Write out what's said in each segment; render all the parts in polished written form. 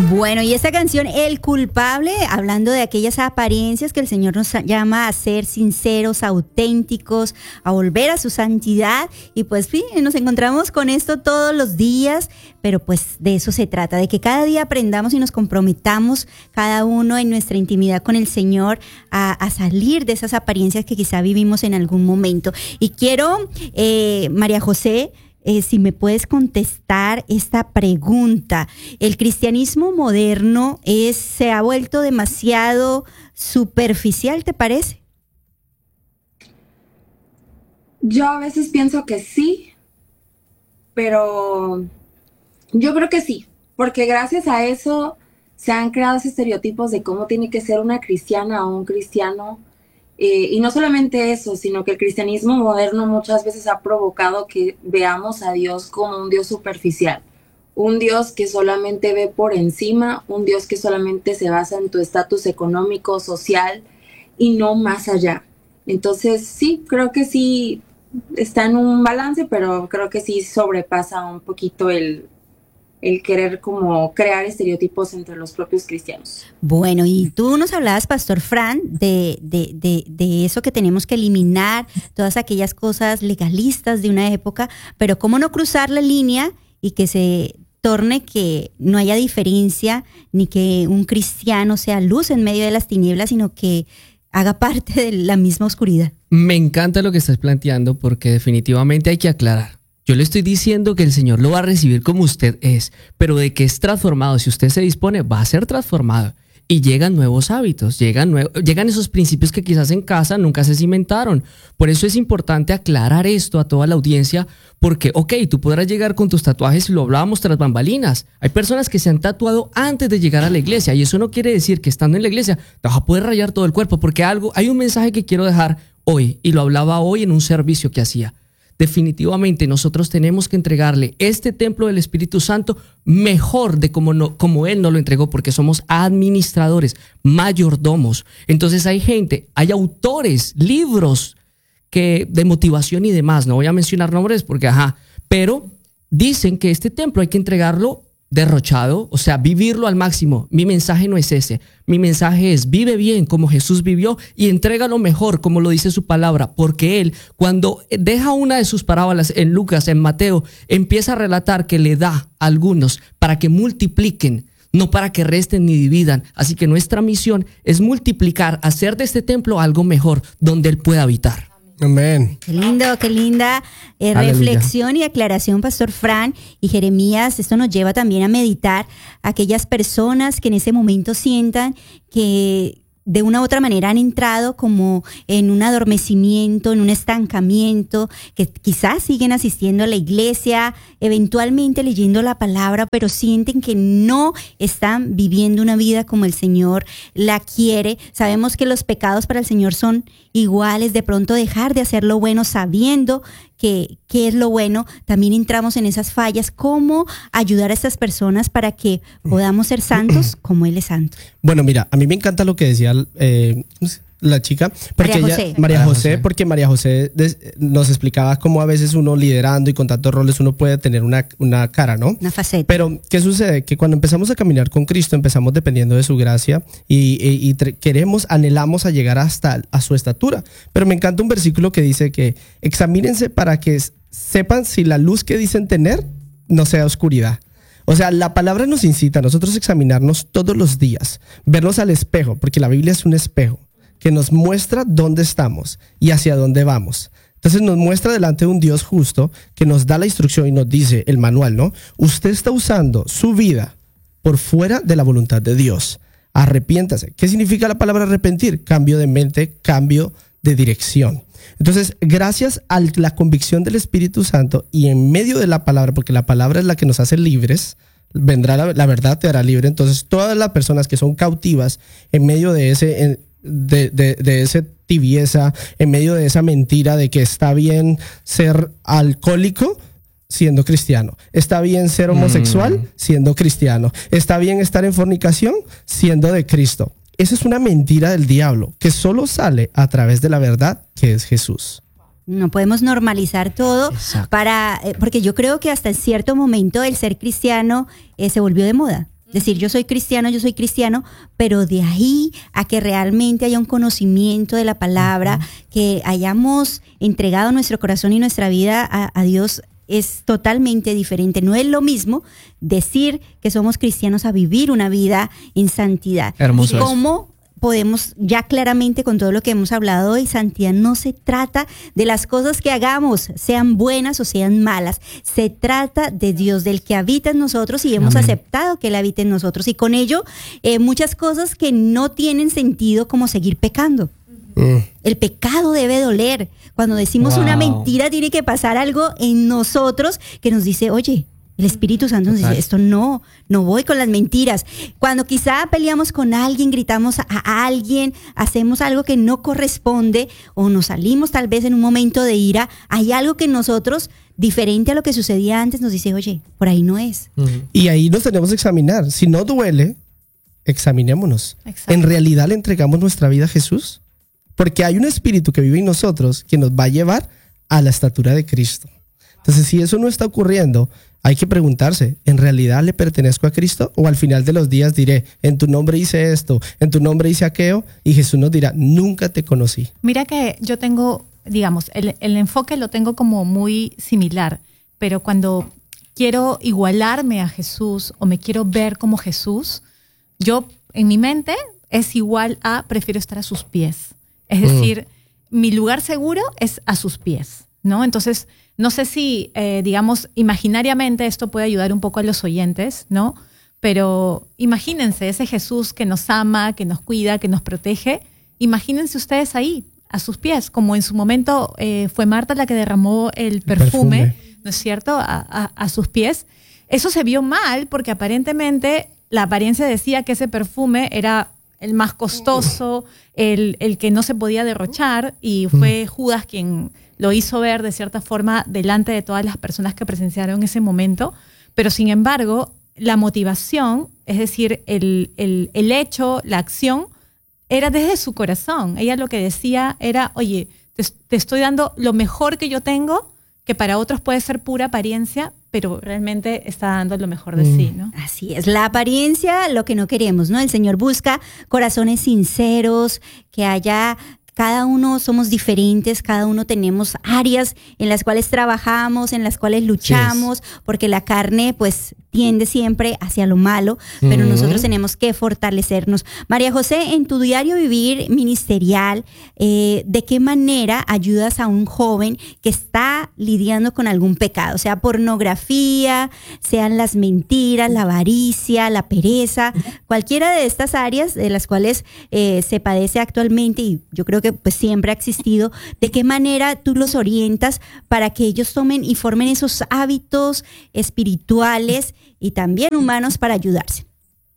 Bueno, y esta canción, El Culpable, hablando de aquellas apariencias que el Señor nos llama a ser sinceros, auténticos, a volver a su santidad. Y pues sí, nos encontramos con esto todos los días, pero pues de eso se trata, de que cada día aprendamos y nos comprometamos cada uno en nuestra intimidad con el Señor a salir de esas apariencias que quizá vivimos en algún momento. Y quiero, María José, si me puedes contestar esta pregunta. ¿El cristianismo moderno se ha vuelto demasiado superficial, te parece? Yo a veces pienso que sí, pero yo creo que sí, porque gracias a eso se han creado estereotipos de cómo tiene que ser una cristiana o un cristiano. Y no solamente eso, sino que el cristianismo moderno muchas veces ha provocado que veamos a Dios como un Dios superficial, un Dios que solamente ve por encima, un Dios que solamente se basa en tu estatus económico, social y no más allá. Entonces sí, creo que sí está en un balance, pero creo que sí sobrepasa un poquito el querer como crear estereotipos entre los propios cristianos. Bueno, y tú nos hablabas, Pastor Fran, de eso que tenemos que eliminar, todas aquellas cosas legalistas de una época, pero cómo no cruzar la línea y que se torne que no haya diferencia, ni que un cristiano sea luz en medio de las tinieblas, sino que haga parte de la misma oscuridad. Me encanta lo que estás planteando porque definitivamente hay que aclarar. Yo le estoy diciendo que el Señor lo va a recibir como usted es, pero de que es transformado, si usted se dispone, va a ser transformado. Y llegan nuevos hábitos, llegan esos principios que quizás en casa nunca se cimentaron. Por eso es importante aclarar esto a toda la audiencia, porque, tú podrás llegar con tus tatuajes, y lo hablábamos tras bambalinas. Hay personas que se han tatuado antes de llegar a la iglesia, y eso no quiere decir que estando en la iglesia te vas a poder rayar todo el cuerpo, porque hay un mensaje que quiero dejar hoy, y lo hablaba hoy en un servicio que hacía. Definitivamente nosotros tenemos que entregarle este templo del Espíritu Santo mejor de como Él nos lo entregó, porque somos administradores, mayordomos. Entonces hay autores, libros de motivación y demás. No voy a mencionar nombres porque pero dicen que este templo hay que entregarlo derrochado, o sea, vivirlo al máximo. Mi mensaje no es ese. Mi mensaje es: vive bien como Jesús vivió y entrégalo mejor como lo dice su palabra, porque Él, cuando deja una de sus parábolas en Lucas, en Mateo, empieza a relatar que le da a algunos para que multipliquen, no para que resten ni dividan. Así que nuestra misión es multiplicar, hacer de este templo algo mejor donde Él pueda habitar. Amén. Qué linda reflexión y aclaración, Pastor Fran y Jeremías. Esto nos lleva también a meditar a aquellas personas que en ese momento sientan que de una u otra manera han entrado como en un adormecimiento, en un estancamiento, que quizás siguen asistiendo a la iglesia, eventualmente leyendo la palabra, pero sienten que no están viviendo una vida como el Señor la quiere. Sabemos que los pecados para el Señor son iguales, de pronto dejar de hacer lo bueno sabiendo qué es lo bueno. También entramos en esas fallas. ¿Cómo ayudar a estas personas para que podamos ser santos como Él es santo? Bueno, mira, a mí me encanta lo que decía la chica, porque María José, porque María José nos explicaba cómo a veces uno liderando y con tantos roles uno puede tener una cara, ¿no? Una faceta. Pero, ¿qué sucede? Que cuando empezamos a caminar con Cristo, empezamos dependiendo de su gracia y anhelamos a llegar hasta a su estatura. Pero me encanta un versículo que dice que examínense para que sepan si la luz que dicen tener no sea oscuridad. O sea, la palabra nos incita a nosotros examinarnos todos los días, vernos al espejo, porque la Biblia es un espejo que nos muestra dónde estamos y hacia dónde vamos. Entonces nos muestra delante de un Dios justo que nos da la instrucción y nos dice el manual, ¿no? Usted está usando su vida por fuera de la voluntad de Dios. Arrepiéntase. ¿Qué significa la palabra arrepentir? Cambio de mente, cambio de dirección. Entonces, gracias a la convicción del Espíritu Santo y en medio de la palabra, porque la palabra es la que nos hace libres, vendrá la verdad, te hará libre. Entonces, todas las personas que son cautivas en medio de ese tibieza, en medio de esa mentira de que está bien ser alcohólico siendo cristiano, está bien ser homosexual siendo cristiano, está bien estar en fornicación siendo de Cristo. Esa es una mentira del diablo que solo sale a través de la verdad que es Jesús. No podemos normalizar todo porque yo creo que hasta en cierto momento el ser cristiano se volvió de moda. decir yo soy cristiano, pero de ahí a que realmente haya un conocimiento de la palabra, que hayamos entregado nuestro corazón y nuestra vida a Dios, es totalmente diferente. No es lo mismo decir que somos cristianos a vivir una vida en santidad. Hermoso. Y cómo podemos, ya claramente con todo lo que hemos hablado hoy, santidad no se trata de las cosas que hagamos, sean buenas o sean malas. Se trata de Dios, del que habita en nosotros, y hemos aceptado que Él habite en nosotros. Y con ello, muchas cosas que no tienen sentido, como seguir pecando. El pecado debe doler. Cuando decimos una mentira, tiene que pasar algo en nosotros que nos dice, oye, el Espíritu Santo nos dice, esto no voy con las mentiras. Cuando quizá peleamos con alguien, gritamos a alguien, hacemos algo que no corresponde, o nos salimos tal vez en un momento de ira, hay algo que en nosotros, diferente a lo que sucedía antes, nos dice, oye, por ahí no es. Y ahí nos tenemos que examinar. Si no duele, examinémonos. Exacto. ¿En realidad le entregamos nuestra vida a Jesús? Porque hay un espíritu que vive en nosotros que nos va a llevar a la estatura de Cristo. Entonces, si eso no está ocurriendo, hay que preguntarse, ¿en realidad le pertenezco a Cristo? O al final de los días diré, en tu nombre hice esto, en tu nombre hice aquello, y Jesús nos dirá, nunca te conocí. Mira que yo tengo, digamos, el enfoque lo tengo como muy similar, pero cuando quiero igualarme a Jesús o me quiero ver como Jesús, yo en mi mente es igual a prefiero estar a sus pies. Es decir, mi lugar seguro es a sus pies, ¿no? Entonces, no sé si, digamos, imaginariamente esto puede ayudar un poco a los oyentes, ¿no? Pero imagínense ese Jesús que nos ama, que nos cuida, que nos protege. Imagínense ustedes ahí, a sus pies, como en su momento fue Marta la que derramó el perfume, ¿no es cierto?, a sus pies. Eso se vio mal porque aparentemente la apariencia decía que ese perfume era el más costoso, el que no se podía derrochar, y fue Judas quien lo hizo ver de cierta forma delante de todas las personas que presenciaron ese momento. Pero sin embargo, la motivación, es decir, el hecho, la acción, era desde su corazón. Ella lo que decía era, oye, te estoy dando lo mejor que yo tengo, que para otros puede ser pura apariencia, pero realmente está dando lo mejor de sí, ¿no? Así es, la apariencia, lo que no queremos, ¿no? El Señor busca corazones sinceros, que haya... Cada uno somos diferentes, cada uno tenemos áreas en las cuales trabajamos, en las cuales luchamos, porque la carne pues tiende siempre hacia lo malo, pero nosotros tenemos que fortalecernos. María José, en tu diario vivir ministerial, ¿de qué manera ayudas a un joven que está lidiando con algún pecado? Sea pornografía, sean las mentiras, la avaricia, la pereza, cualquiera de estas áreas de las cuales se padece actualmente, y yo creo que pues siempre ha existido. ¿De qué manera tú los orientas para que ellos tomen y formen esos hábitos espirituales y también humanos para ayudarse?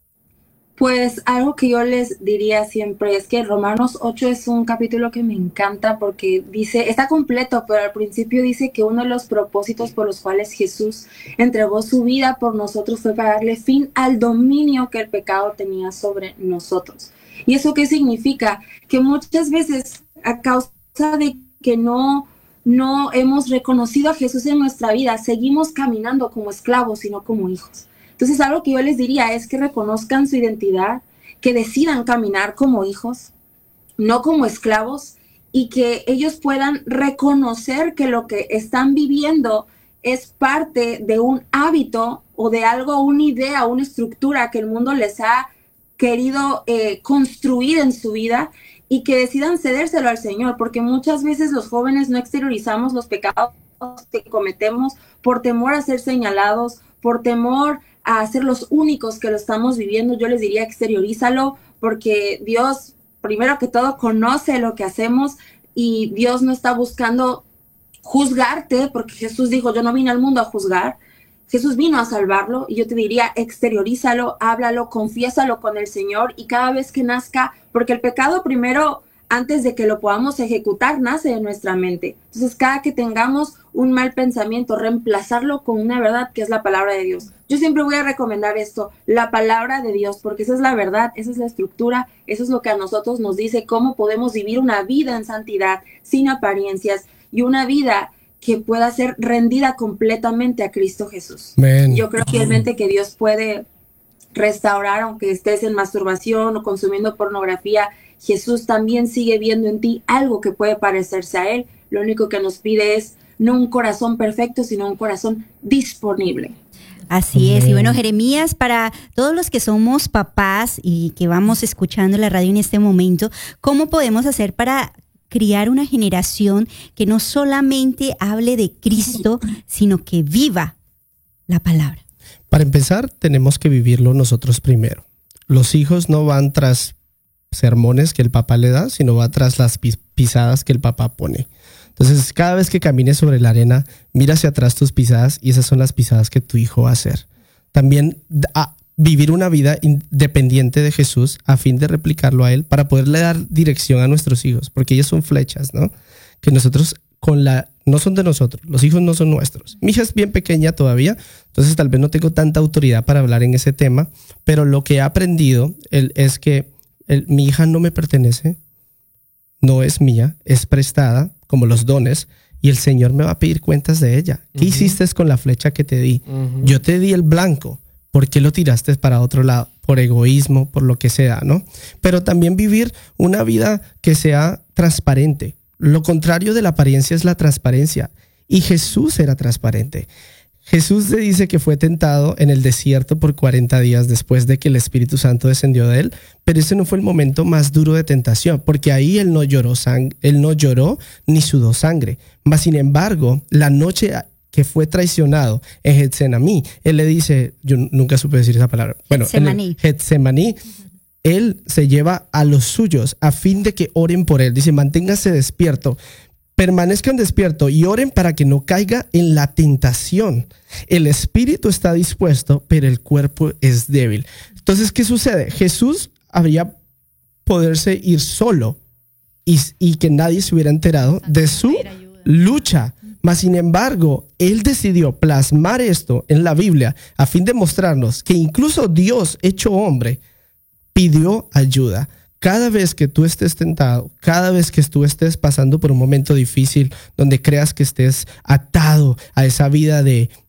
Pues algo que yo les diría siempre es que Romanos 8 es un capítulo que me encanta porque dice, está completo, pero al principio dice que uno de los propósitos por los cuales Jesús entregó su vida por nosotros fue para darle fin al dominio que el pecado tenía sobre nosotros. ¿Y eso qué significa? Que muchas veces a causa de que no hemos reconocido a Jesús en nuestra vida, seguimos caminando como esclavos y no como hijos. Entonces algo que yo les diría es que reconozcan su identidad, que decidan caminar como hijos, no como esclavos, y que ellos puedan reconocer que lo que están viviendo es parte de un hábito o de algo, una idea, una estructura que el mundo les ha querido construir en su vida, y que decidan cedérselo al Señor, porque muchas veces los jóvenes no exteriorizamos los pecados que cometemos por temor a ser señalados, por temor a ser los únicos que lo estamos viviendo. Yo les diría, exteriorízalo, porque Dios, primero que todo, conoce lo que hacemos, y Dios no está buscando juzgarte, porque Jesús dijo, yo no vine al mundo a juzgar, Jesús vino a salvarlo. Y yo te diría, exteriorízalo, háblalo, confiésalo con el Señor, y cada vez que nazca, porque el pecado primero, antes de que lo podamos ejecutar, nace en nuestra mente. Entonces, cada que tengamos un mal pensamiento, reemplazarlo con una verdad que es la palabra de Dios. Yo siempre voy a recomendar esto, la palabra de Dios, porque esa es la verdad, esa es la estructura, eso es lo que a nosotros nos dice cómo podemos vivir una vida en santidad, sin apariencias, y una vida que pueda ser rendida completamente a Cristo Jesús. Man. Yo creo fielmente que Dios puede restaurar, aunque estés en masturbación o consumiendo pornografía. Jesús también sigue viendo en ti algo que puede parecerse a Él. Lo único que nos pide es no un corazón perfecto, sino un corazón disponible. Así es. Y bueno, Jeremías, para todos los que somos papás y que vamos escuchando la radio en este momento, ¿cómo podemos hacer para criar una generación que no solamente hable de Cristo, sino que viva la palabra? Para empezar, tenemos que vivirlo nosotros primero. Los hijos no van tras sermones que el papá le da, sino va tras las pisadas que el papá pone. Entonces, cada vez que camines sobre la arena, mira hacia atrás tus pisadas y esas son las pisadas que tu hijo va a hacer. También vivir una vida independiente de Jesús a fin de replicarlo a Él para poderle dar dirección a nuestros hijos, porque ellos son flechas, ¿no? Que nosotros no son de nosotros, los hijos no son nuestros. Mi hija es bien pequeña todavía, entonces tal vez no tengo tanta autoridad para hablar en ese tema, pero lo que he aprendido es que mi hija no me pertenece, no es mía, es prestada, como los dones, y el Señor me va a pedir cuentas de ella. ¿Qué hiciste con la flecha que te di? Yo te di el blanco, ¿por qué lo tiraste para otro lado? Por egoísmo, por lo que sea, ¿no? Pero también vivir una vida que sea transparente. Lo contrario de la apariencia es la transparencia, y Jesús era transparente. Jesús le dice que fue tentado en el desierto por 40 días después de que el Espíritu Santo descendió de él, pero ese no fue el momento más duro de tentación, porque ahí él no lloró ni sudó sangre. Mas sin embargo, la noche que fue traicionado en Getsemaní, él le dice, yo nunca supe decir esa palabra, bueno, Getsemaní, él se lleva a los suyos a fin de que oren por él. Dice, manténganse despierto. Permanezcan despiertos y oren para que no caiga en la tentación. El espíritu está dispuesto, pero el cuerpo es débil. Entonces, ¿qué sucede? Jesús habría poderse ir solo y que nadie se hubiera enterado de su lucha. Mas, sin embargo, él decidió plasmar esto en la Biblia a fin de mostrarnos que incluso Dios, hecho hombre, pidió ayuda. Cada vez que tú estés tentado, cada vez que tú estés pasando por un momento difícil donde creas que estés atado a esa vida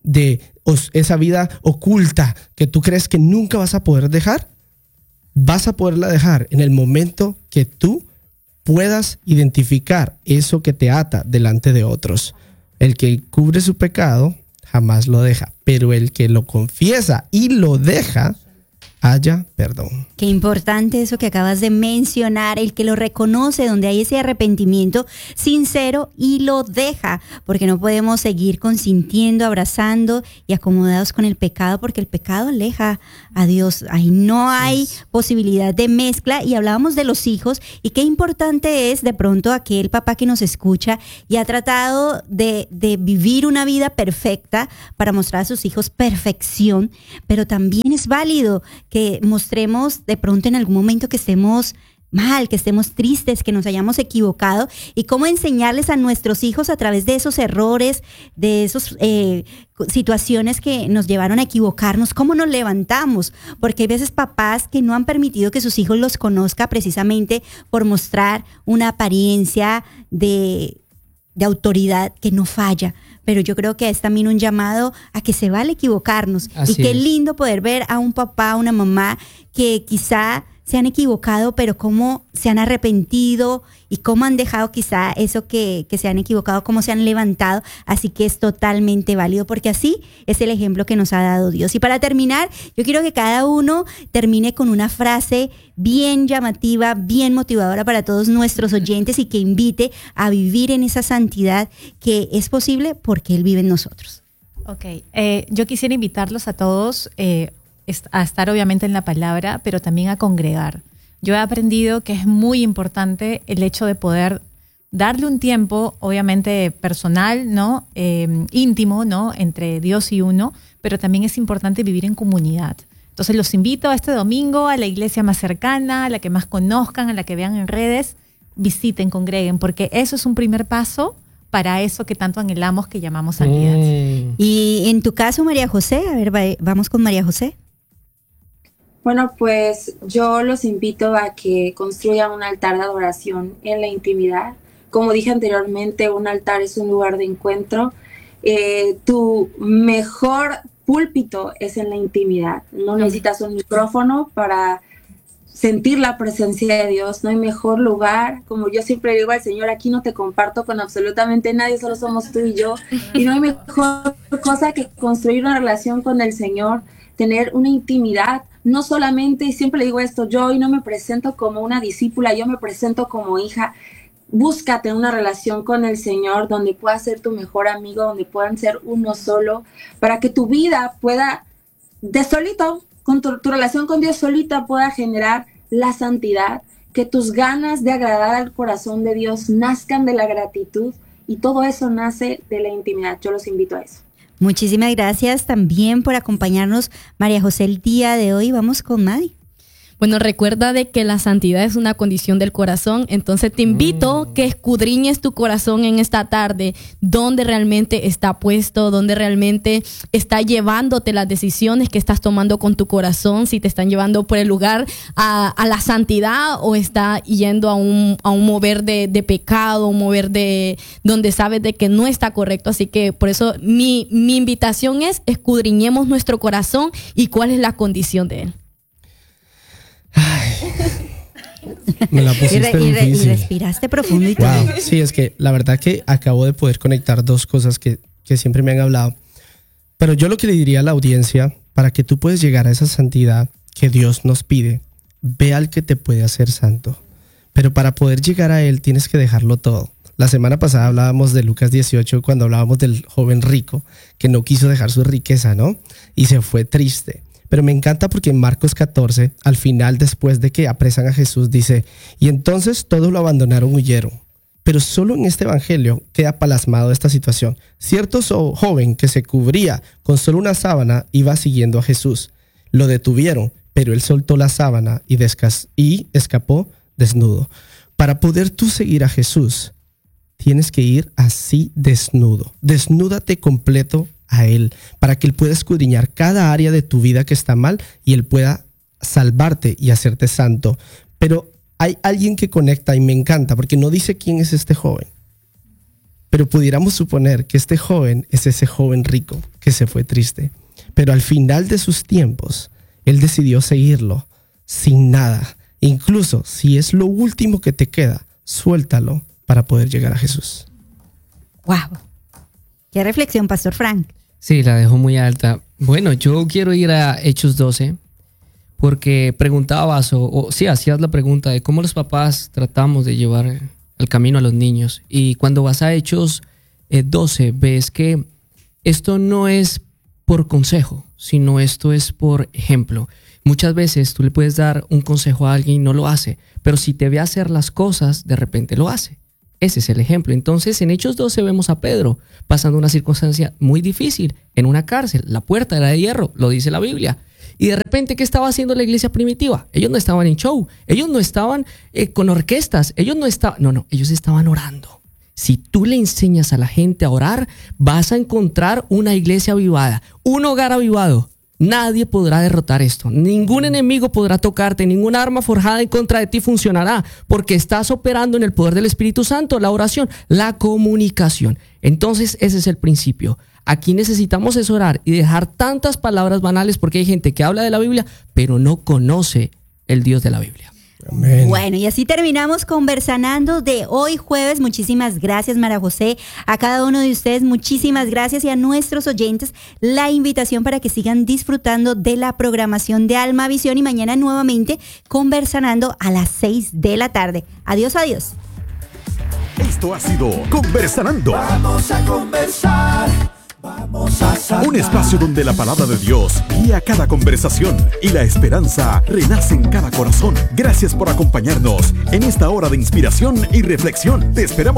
esa vida oculta que tú crees que nunca vas a poder dejar, vas a poderla dejar en el momento que tú puedas identificar eso que te ata delante de otros. El que cubre su pecado jamás lo deja, pero el que lo confiesa y lo deja, haya perdón. Qué importante eso que acabas de mencionar, el que lo reconoce, donde hay ese arrepentimiento sincero y lo deja, porque no podemos seguir consintiendo, abrazando y acomodados con el pecado, porque el pecado aleja a Dios. Ahí no hay posibilidad de mezcla. Y hablábamos de los hijos y qué importante es de pronto aquel papá que nos escucha y ha tratado de vivir una vida perfecta para mostrar a sus hijos perfección, pero también es válido que mostremos de pronto en algún momento que estemos mal, que estemos tristes, que nos hayamos equivocado, y cómo enseñarles a nuestros hijos a través de esos errores, de esas situaciones que nos llevaron a equivocarnos, cómo nos levantamos, porque hay veces papás que no han permitido que sus hijos los conozcan precisamente por mostrar una apariencia de autoridad que no falla. Pero yo creo que es también un llamado a que se vale equivocarnos. Así y qué lindo poder ver a un papá, una mamá que quizá se han equivocado, pero cómo se han arrepentido y cómo han dejado quizá eso que se han equivocado, cómo se han levantado. Así que es totalmente válido, porque así es el ejemplo que nos ha dado Dios. Y para terminar, yo quiero que cada uno termine con una frase bien llamativa, bien motivadora para todos nuestros oyentes y que invite a vivir en esa santidad que es posible porque Él vive en nosotros. Ok, yo quisiera invitarlos a todos a estar obviamente en la palabra, pero también a congregar. Yo he aprendido que es muy importante el hecho de poder darle un tiempo, obviamente personal, ¿no? Íntimo, ¿no? Entre Dios y uno, pero también es importante vivir en comunidad. Entonces los invito a este domingo a la iglesia más cercana, a la que más conozcan, a la que vean en redes, visiten, congreguen, porque eso es un primer paso para eso que tanto anhelamos, que llamamos santidad. Y en tu caso, María José, a ver, vamos con María José. Bueno, pues yo los invito a que construyan un altar de adoración en la intimidad. Como dije anteriormente, un altar es un lugar de encuentro. Tu mejor púlpito es en la intimidad. No necesitas un micrófono para sentir la presencia de Dios. No hay mejor lugar. Como yo siempre digo al Señor, aquí no te comparto con absolutamente nadie, solo somos tú y yo. Y no hay mejor cosa que construir una relación con el Señor, tener una intimidad. No solamente, y siempre le digo esto, yo hoy no me presento como una discípula, yo me presento como hija. Búscate una relación con el Señor donde puedas ser tu mejor amigo, donde puedan ser uno solo, para que tu vida pueda, de solito, con tu relación con Dios solita, pueda generar la santidad, que tus ganas de agradar al corazón de Dios nazcan de la gratitud, y todo eso nace de la intimidad. Yo los invito a eso. Muchísimas gracias también por acompañarnos, María José, el día de hoy. Vamos con Madi. Bueno, recuerda de que la santidad es una condición del corazón, entonces te invito que escudriñes tu corazón en esta tarde, dónde realmente está puesto, dónde realmente está llevándote las decisiones que estás tomando con tu corazón, si te están llevando por el lugar a la santidad o está yendo a un mover de pecado, un mover de donde sabes de que no está correcto. Así que por eso mi invitación es escudriñemos nuestro corazón y cuál es la condición de él. Ay, me la pusiste difícil. Y respiraste profundo y wow. todo. Sí, es que la verdad que acabo de poder conectar dos cosas que siempre me han hablado. Pero yo lo que le diría a la audiencia, para que tú puedas llegar a esa santidad que Dios nos pide, ve al que te puede hacer santo. Pero para poder llegar a Él tienes que dejarlo todo. La semana pasada hablábamos de Lucas 18, cuando hablábamos del joven rico que no quiso dejar su riqueza, ¿no? Y se fue triste. Pero me encanta porque en Marcos 14, al final, después de que apresan a Jesús, dice, y entonces todos lo abandonaron, huyeron. Pero solo en este evangelio queda plasmado esta situación. Cierto joven que se cubría con solo una sábana iba siguiendo a Jesús. Lo detuvieron, pero él soltó la sábana y escapó desnudo. Para poder tú seguir a Jesús, tienes que ir así desnudo. Desnúdate completo a Él, para que Él pueda escudriñar cada área de tu vida que está mal y Él pueda salvarte y hacerte santo. Pero hay alguien que conecta y me encanta porque no dice quién es este joven, pero pudiéramos suponer que este joven es ese joven rico que se fue triste, pero al final de sus tiempos él decidió seguirlo sin nada. Incluso si es lo último que te queda, suéltalo para poder llegar a Jesús. Wow. Qué reflexión, Pastor Frank. Sí, la dejó muy alta. Bueno, yo quiero ir a Hechos 12 porque preguntabas sí, hacías la pregunta de cómo los papás tratamos de llevar el camino a los niños. Y cuando vas a Hechos 12 ves que esto no es por consejo, sino esto es por ejemplo. Muchas veces tú le puedes dar un consejo a alguien y no lo hace, pero si te ve hacer las cosas, de repente lo hace. Ese es el ejemplo. Entonces, en Hechos 12 vemos a Pedro pasando una circunstancia muy difícil en una cárcel. La puerta era de hierro, lo dice la Biblia. Y de repente, ¿qué estaba haciendo la iglesia primitiva? Ellos no estaban en show, ellos no estaban con orquestas, ellos estaban orando. Si tú le enseñas a la gente a orar, vas a encontrar una iglesia avivada, un hogar avivado. Nadie podrá derrotar esto. Ningún enemigo podrá tocarte. Ninguna arma forjada en contra de ti funcionará, porque estás operando en el poder del Espíritu Santo, la oración, la comunicación. Entonces ese es el principio. Aquí necesitamos es orar y dejar tantas palabras banales, porque hay gente que habla de la Biblia pero no conoce el Dios de la Biblia. Amén. Bueno, y así terminamos Conversanando de hoy jueves. Muchísimas gracias, María José. A cada uno de ustedes, muchísimas gracias. Y a nuestros oyentes, la invitación para que sigan disfrutando de la programación de Alma Visión. Y mañana nuevamente Conversanando a las 6 de la tarde. Adiós, adiós. Esto ha sido Conversanando. Vamos a conversar. Un espacio donde la palabra de Dios guía cada conversación y la esperanza renace en cada corazón. Gracias por acompañarnos en esta hora de inspiración y reflexión. Te esperamos